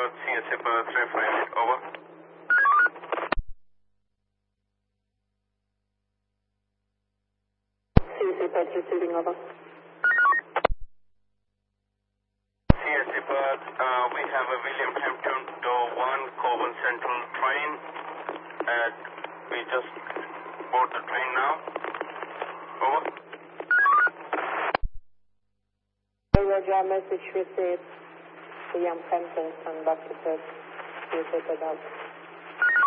Perth, CSA Perth, reference, over. CSA Perth receiving, over. CSA Perth, we have a William Hampton Door 1 Coburn Central train. We just board the train now. Over. Roger, message received. William Hampton, stand back to Perth. CSA Perth out.